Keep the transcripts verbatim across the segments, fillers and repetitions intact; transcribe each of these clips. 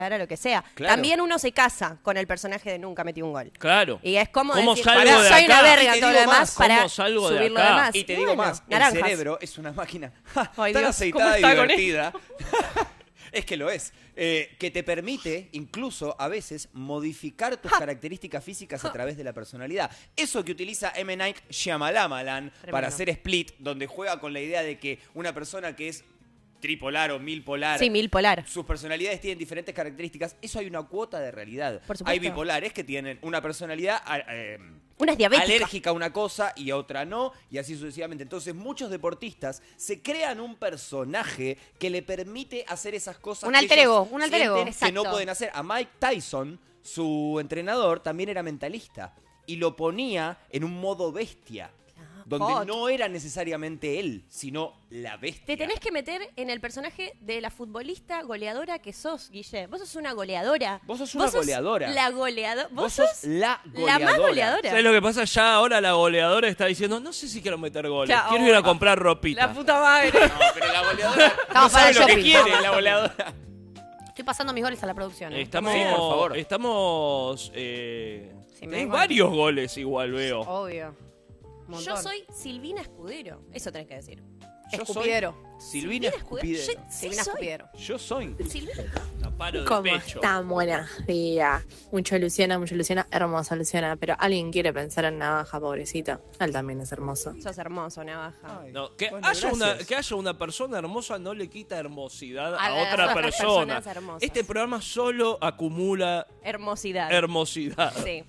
a lo que sea. Claro. También uno se casa con el personaje de nunca metí un gol. Claro. Y es como ¿Cómo decir, salgo pará, de soy acá? una verga Y te todo lo digo demás más, para ¿cómo salgo de subir lo acá? demás. Y te digo bueno, más, naranjas. el cerebro es una máquina ja, Ay, tan Dios, aceitada y ¿cómo está con divertida. Es que lo es. Eh, que te permite, incluso a veces, modificar tus características físicas a través de la personalidad. Eso que utiliza M. Night Shyamalan para hacer Split, donde juega con la idea de que una persona que es tripolar o milpolar, Sí, mil polar. sus personalidades tienen diferentes características. Eso hay una cuota de realidad. Por supuesto. Hay bipolares que tienen una personalidad eh, Una es diabética. alérgica a una cosa y a otra no, y así sucesivamente. Entonces, muchos deportistas se crean un personaje que le permite hacer esas cosas Un que alter ellos ego, un alter ego. sienten que no Exacto. pueden hacer. A Mike Tyson, su entrenador, también era mentalista y lo ponía en un modo bestia, donde hot. no era necesariamente él, sino la bestia. Te tenés que meter en el personaje de la futbolista goleadora que sos, Guille. Vos sos una goleadora. Vos sos una goleadora. La goleadora. Vos, Vos sos la la goleadora. más goleadora. ¿Sabes lo que pasa? Ya ahora la goleadora está diciendo, no sé si quiero meter goles, Claro. quiero ir a comprar ropita. La puta madre. No, pero la goleadora no Estamos para sabe el lo que shopping. quiere, la goleadora. Estoy pasando mis goles a la producción. ¿eh? Estamos, Sí, por favor. estamos, eh, Sí, me tenés da varios goles igual, veo. Obvio. Un Yo montón. soy Silvina Escudero. Eso tenés que decir. Yo Escupidero. soy Silvina Escupidero. Yo, sí Silvina soy. Escupidero. Yo soy. Silvina. Taparo de ¿Cómo pecho. están? Buenos días. Mucho Luciana, mucho Luciana, hermosa Luciana. Pero alguien quiere pensar en Navaja, pobrecita. Él también es hermoso. Sos hermoso, Navaja. Ay, No, que, bueno, haya una, gracias. que haya una persona hermosa no le quita hermosidad a, A las otra otras persona. personas hermosas. Este programa solo acumula Hermosidad. hermosidad. Sí.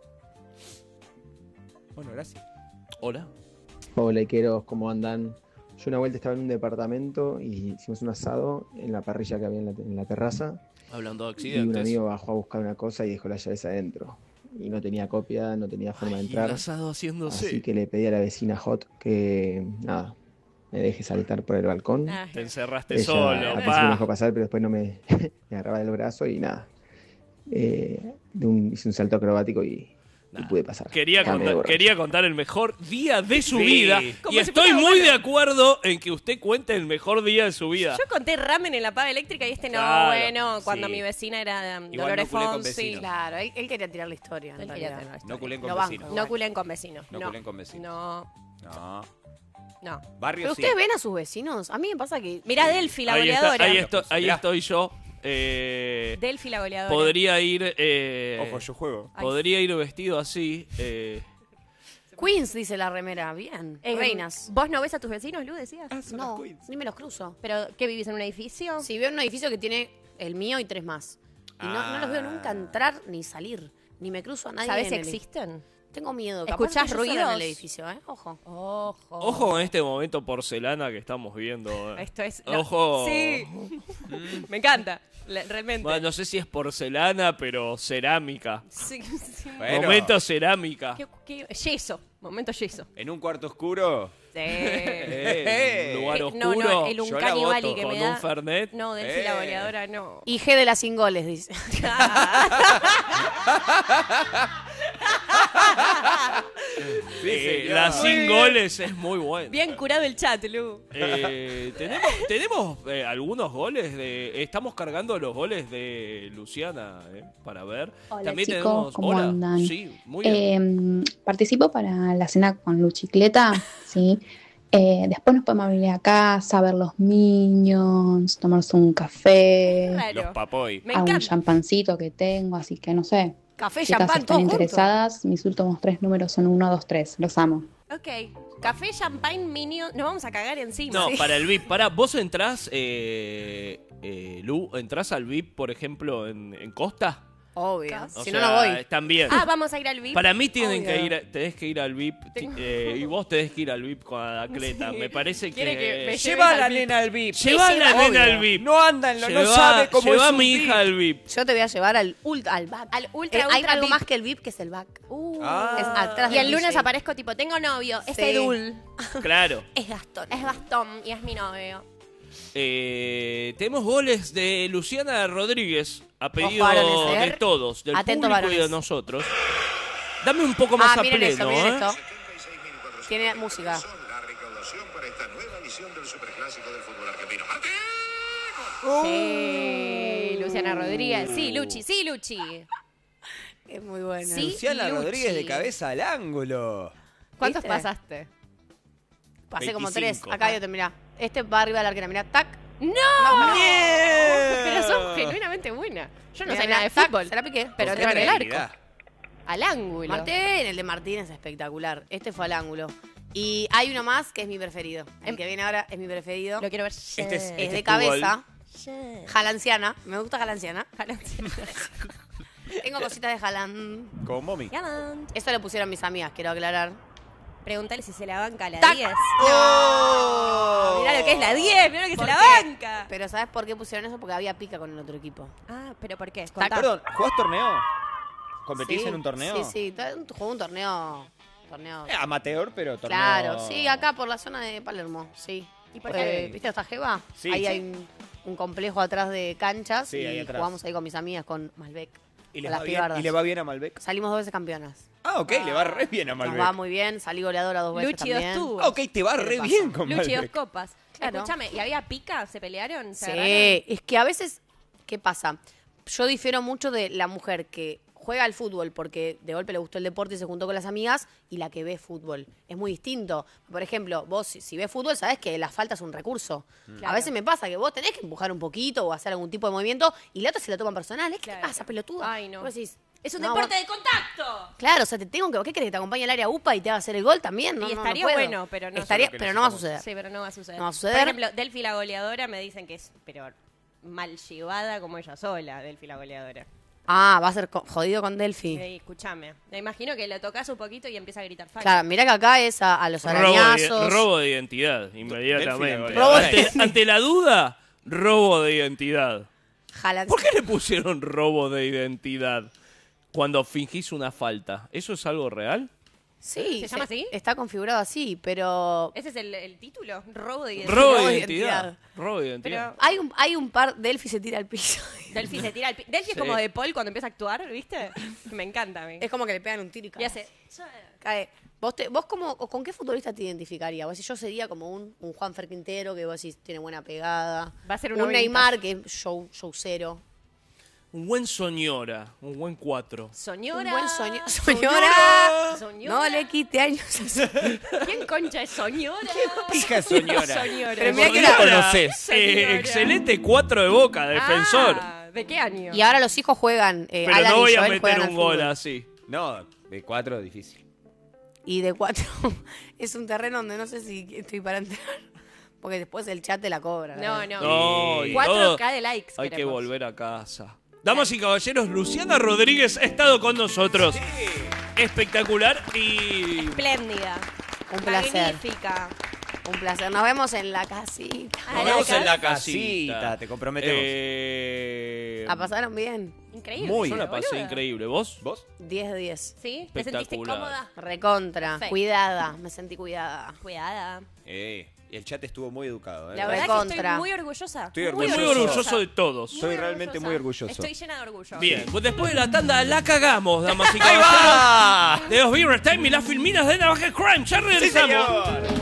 Bueno, gracias. Hola. Hola, Iqueros, ¿cómo andan? Yo una vuelta estaba en un departamento y hicimos un asado en la parrilla que había en la, en la terraza. Hablando de Y un accidentes. amigo bajó a buscar una cosa y dejó las llaves adentro. Y no tenía copia, no tenía forma de Ay, el entrar. asado haciéndose. Así que le pedí a la vecina Hot que, nada, me deje saltar por el balcón. Ah, Te encerraste Ella solo, al principio me dejó pa. pasar, pero después no me, me agarraba del brazo y nada. Eh, de un- hice un salto acrobático y, y pude pasar. Quería, Estaba medio contar, borracho. quería contar el mejor día de su Sí. vida. Como Y si estoy fuera muy bueno. de acuerdo en que usted cuente el mejor día de su vida. Yo conté ramen en la paga eléctrica y este no, Claro, bueno, cuando sí. mi vecina era um, Igual Dolores no culé con Fonsi. vecinos. Claro, él, él quería tirar la historia. en Él quería realidad. tener la historia. No culen con Lo banco. vecinos. No culen con vecinos. No No, culen con vecinos. No, No. no. Barrio Pero sí. ustedes ven a sus vecinos. A mí me pasa que. Mirá Delphi, la ahí está- goleadora. ahí, esto- ahí Mirá. estoy yo. Eh, Delphi, la goleadora. podría ir. eh, Ojo, yo juego. Ay, podría ir vestido así. eh, Queens dice la remera. Bien. Eh, Reinas. ¿Vos no ves a tus vecinos, Lu, decías? Ah, son las No, queens. ni me los cruzo. ¿Pero qué vivís en un edificio? Si veo un edificio que tiene el mío y tres más. Y no, no los veo nunca entrar ni salir. Ni me cruzo a nadie. ¿Sabés en si el- existen? Tengo miedo. Capaz ¿Escuchás estoy yo sola ruidos? en el edificio, ¿eh? Ojo. Ojo. ojo con este momento porcelana que estamos viendo. eh. Esto es... no. Ojo. Sí. Me encanta, la- realmente. Bueno, no sé si es porcelana, pero cerámica. Sí, sí. Bueno. Momento cerámica. ¿Qué- qué- Yeso, momento yeso. En un cuarto oscuro. Sí. Eh, un lugar Eh, oscuro. No, no, el Yo la Uncanibali voto que con me da... un Fernet. No, Delphi, la Eh. goleadora, no. Y G de las sin goles, dice. Sí, Eh, señor. la Muy sin bien. goles es muy buena. Bien curado el chat, Lu. Eh, tenemos tenemos eh, algunos goles de. Estamos cargando los goles de Luciana eh, para ver. Hola, También chicos, tenemos. ¿cómo Hola. andan? Sí, muy bien. Eh, participo para la cena con Luchicleta, ¿sí? Eh, después nos podemos venir a casa, ver los Minions, tomarse un café, Claro. Los papoy. Me a un encanta. champancito que tengo, así que no sé. Café, Chicas, champán, están todo junto. interesadas, mis últimos tres números son uno, dos, tres, los amo. Ok. Café, champagne, minion. Nos vamos a cagar encima. No, Sí. para el V I P. Para, vos entrás, eh, eh, Lu, entrás al V I P, por ejemplo, en, en Costa. Obvio. O Si sea, no, no voy. También. Ah, vamos a ir al V I P. Para mí tienen Obvio. que ir, a- tenés que ir al V I P ti- eh, y vos tenés que ir al V I P con Adacleta. Sí. Me parece Quiere que que... me Lleva a la al V I P. nena al V I P. Lleva a la Sí, nena obvio. al V I P. No anda, en lo- no Lleva- sabe cómo lleva es a un mi V I P. hija al V I P. Yo te voy a llevar al ultra, al back. Al ultra, Eh, hay ultra algo V I P. más que el V I P, que es el back. Uh, Ah. Es atrás y del el lunes D J. aparezco tipo, tengo novio, es Sí. Edul. Claro. Es Gastón. Es Gastón y es mi novio. Eh, tenemos goles de Luciana Rodríguez a pedido varones, ¿eh? de todos, del Atento, público y de varones. nosotros. Dame un poco más Ah, a miren pleno, esto, miren ¿eh? esto. Tiene música. La recaudación para esta nueva edición del Superclásico del fútbol argentino. ¡Martín! Sí, Luciana Rodríguez. Sí, Luchi, sí, Luchi. Es muy bueno. Sí, Luciana Luchi. Rodríguez de cabeza al ángulo. ¿Cuántos ¿Viste? pasaste? Pasé como veinticinco. tres. Acá hay otro, mirá. Este va arriba de la arquera, mirá, tac. ¡No! Bien. Pero sos genuinamente buena. Yo no Mirá, sé mirá, nada de tac, fútbol. Se la piqué. Pero Con no en el tranquilidad. arco. Al ángulo. Martín, el de Martín es espectacular. Este fue al ángulo. Y hay uno más que es mi preferido. El que viene ahora es mi preferido. Lo quiero ver. Este es- Es este de es tu cabeza. Yeah. Jalanciana. Me gusta Jalanciana. Jalanciana. Tengo cositas de Jalan. Como mommy. Gallant. Eso le pusieron mis amigas, quiero aclarar. Pregúntale si se la banca a la Tac. diez. ¡Oh! Mirá lo que es la diez, mirá lo que ¿Por se la qué? banca. Pero ¿sabes por qué pusieron eso? Porque había pica con el otro equipo. Ah, pero ¿por qué? Tac. Contá. Perdón, ¿jugás torneo? ¿Competís Sí, en un torneo? Sí, sí. to- Jugué un torneo. torneo. Eh, amateur, pero torneo. Claro, sí, acá por la zona de Palermo, sí. ¿Y por qué? Eh, ¿Viste esta jeva? Sí, ahí sí. hay un, un complejo atrás de canchas Sí, y ahí atrás. jugamos ahí con mis amigas, con Malbec. ¿Y, con les las va bien, pibardas. ¿Y le va bien a Malbec? Salimos dos veces campeonas. Ah, ok, le va re bien a Nos Malbec. va muy bien, salí goleadora dos veces Luchi dos también. tubos. Ah, ok, te va ¿Qué le re pasa? bien con Luchi, dos Malbec. copas. Claro. Escúchame, ¿y había pica? ¿Se pelearon? ¿Se Sí, agarraron? es que a veces, ¿qué pasa? Yo difiero mucho de la mujer que juega al fútbol porque de golpe le gustó el deporte y se juntó con las amigas y la que ve fútbol. Es muy distinto. Por ejemplo, vos si, si ves fútbol sabés que la falta es un recurso. A veces me pasa que vos tenés que empujar un poquito o hacer algún tipo de movimiento y la otra se la toman personal. ¿Qué Claro. te pasa, pelotudo? Ay, no. Vos decís, Es un no, deporte vos- de contacto. Claro, o sea, te tengo que... ¿Qué querés que te acompañe al área UPA y te haga hacer el gol también? No, y no, no estaría puedo. bueno, pero no. Estaría, Eso es lo que pero no va a necesitamos. suceder. Sí, pero no va a suceder. No va a suceder. Por ejemplo, Delphi la goleadora me dicen que es, pero mal llevada como ella sola, Delphi la goleadora. Ah, va a ser co- jodido con Delphi. Sí, escúchame. Me imagino que lo tocas un poquito y empieza a gritar falta. Claro, mirá que acá es a, a los Robo arañazos. de, robo de identidad, inmediatamente. Delphi la Robo goleadora. ante, ante la duda, robo de identidad. Jalan- ¿Por qué le pusieron robo de identidad cuando fingís una falta? ¿Eso es algo real? Sí, ¿Se llama así? Está configurado así, pero ¿Ese es el, el título? Robo de identidad. Robo robo de de identidad. identidad. Robo de identidad. hay un, hay un par, Delphi se tira al piso. Delphi se tira al pi- Delphi Sí. es como de Paul cuando empieza a actuar, ¿viste? Me encanta a mí. Es como que le pegan un tiro y cae. Y hace... Cae. ¿Vos, te, vos cómo, o con qué futbolista te identificarías? Vos decís, yo sería como un, un Juan Quintero que vos decís tiene buena pegada. Va a ser una un Neymar que es show, showcero. Un buen soñora, un buen cuatro. Soñora. Un buen soño. ¡Soñora! Soñora. No le quite años. ¿Quién concha es Soñora? Hija soñora. Soñora. Pero mirá que la la- conoces. Eh, Señora. excelente cuatro de Boca, defensor. Ah, ¿de qué año? Y ahora los hijos juegan. Eh, Pero Alan no voy y a Joel meter juegan un al gol fútbol. así. No, de cuatro difícil. Y de cuatro es un terreno donde no sé si estoy para entrar. Porque después el chat te la cobra. No, ¿verdad? no. No, y cuatro todo- K de likes. Hay que queremos. volver a casa. Damas y caballeros, Luciana Rodríguez ha estado con nosotros. Espectacular y... Espléndida. Un placer. Magnífica. Un placer. Nos vemos en la casita. A Nos la vemos casa. en la Casita, casita. te comprometemos. Eh, ¿La pasaron bien? Increíble. Muy Yo la boluda. pasé increíble. ¿Vos? ¿Vos? diez de diez. ¿Sí? ¿Te sentiste Espectacular. cómoda? Recontra. Sí. Cuidada. Me sentí cuidada. Cuidada. Eh, y el chat estuvo muy educado. ¿eh? La verdad que estoy Recontra. muy orgullosa. Estoy Estoy muy orgulloso. orgulloso de todos. Soy realmente muy orgulloso. Estoy llena de orgullo. Bien, pues después de la tanda la cagamos, damas y ¡Ahí caballeros. va! De los Beaver Time y las filminas de Navaja Crime. Ya ¡Sí, regresamos. señor!